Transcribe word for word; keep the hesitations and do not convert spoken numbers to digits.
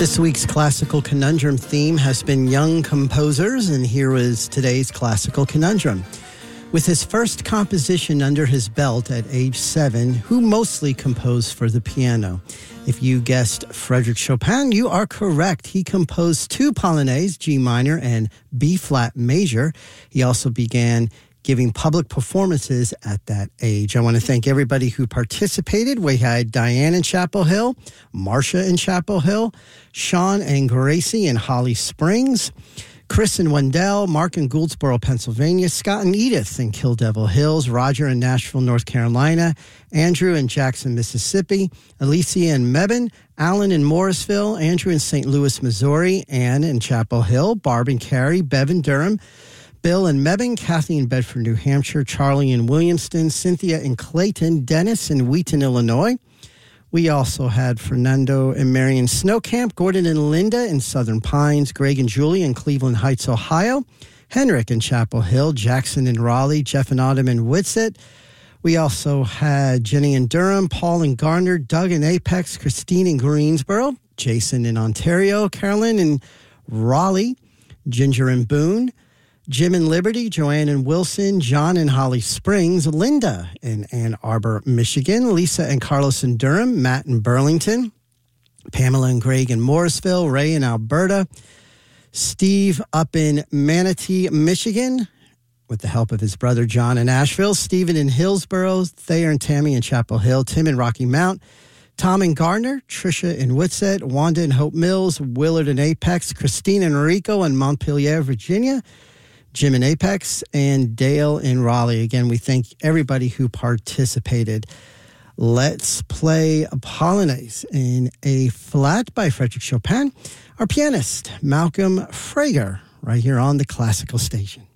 This week's Classical Conundrum theme has been young composers, and here is today's Classical Conundrum. With his first composition under his belt at age seven, who mostly composed for the piano? If you guessed Frédéric Chopin, you are correct. He composed two Polonaises, G minor and B-flat major. He also began giving public performances at that age. I want to thank everybody who participated. We had Diane in Chapel Hill, Marcia in Chapel Hill, Sean and Gracie in Holly Springs, Chris in Wendell, Mark in Gouldsboro, Pennsylvania, Scott and Edith in Kill Devil Hills, Roger in Nashville, North Carolina, Andrew in Jackson, Mississippi, Alicia in Mebane, Alan in Morrisville, Andrew in Saint Louis, Missouri, Ann in Chapel Hill, Barb in Cary, Bev in Durham, Bill in Mebane, Kathy in Bedford, New Hampshire, Charlie in Williamston, Cynthia in Clayton, Dennis in Wheaton, Illinois. We also had Fernando and Marion Snowcamp, Gordon and Linda in Southern Pines, Greg and Julie in Cleveland Heights, Ohio, Henrik in Chapel Hill, Jackson in Raleigh, Jeff and Autumn in Whitsett. We also had Jenny in Durham, Paul in Garner, Doug in Apex, Christine in Greensboro, Jason in Ontario, Carolyn in Raleigh, Ginger in Boone, Jim in Liberty, Joanne in Wilson, John in Holly Springs, Linda in Ann Arbor, Michigan, Lisa and Carlos in Durham, Matt in Burlington, Pamela and Greg in Morrisville, Ray in Alberta, Steve up in Manatee, Michigan, with the help of his brother John in Asheville, Stephen in Hillsboro, Thayer and Tammy in Chapel Hill, Tim in Rocky Mount, Tom in Gardner, Tricia in Whitsett, Wanda in Hope Mills, Willard in Apex, Christine and Rico in Montpelier, Virginia, Jim in Apex, and Dale in Raleigh. Again, we thank everybody who participated. Let's play a Polonaise in A flat by Frédéric Chopin. Our pianist, Malcolm Frager, right here on the Classical Station.